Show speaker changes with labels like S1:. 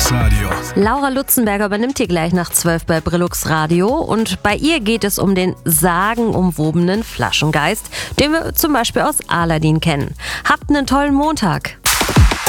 S1: Brillux Radio.
S2: Laura Lutzenberger übernimmt hier gleich nach 12 bei Brillux Radio und bei ihr geht es um den sagenumwobenen Flaschengeist, den wir zum Beispiel aus Aladdin kennen. Habt einen tollen Montag.